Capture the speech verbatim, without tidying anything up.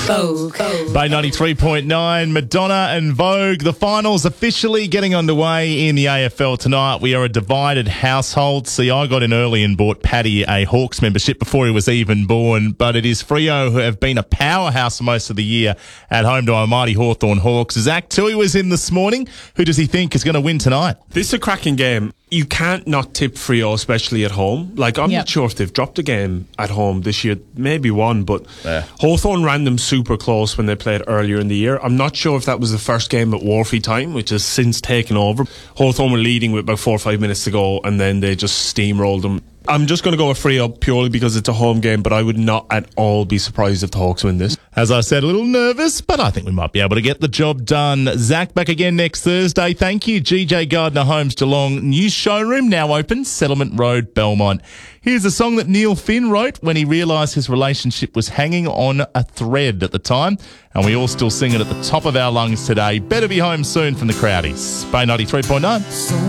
Vogue. Bay ninety-three point nine, Madonna and Vogue. The finals officially getting underway in the A F L tonight. We are a divided household. See, I got in early and bought Paddy a Hawks membership before he was even born, but it is Freo who have been a powerhouse for most of the year at home to our mighty Hawthorn Hawks. Zach Tui was in this morning. Who does he think is going to win tonight? This is a cracking game. You can't not tip Freo, especially at home. Like, I'm Yep. not sure if they've dropped a game at home this year. Maybe one, but Yeah. Hawthorn ran them super close when they played earlier in the year. I'm not sure if that was the first game at Wharfie time, which has since taken over. Hawthorn were leading with about four or five minutes to go, and then they just steamrolled them. I'm just going to go with Freo purely because it's a home game, but I would not at all be surprised if the Hawks win this. As I said, a little nervous, but I think we might be able to get the job done. Zach back again next Thursday. Thank you. G J Gardner Homes Geelong. New showroom now open, Settlement Road, Belmont. Here's a song that Neil Finn wrote when he realised his relationship was hanging on a thread at the time, and we all still sing it at the top of our lungs today. Better Be Home Soon from the Crowdies. Bay ninety-three point nine.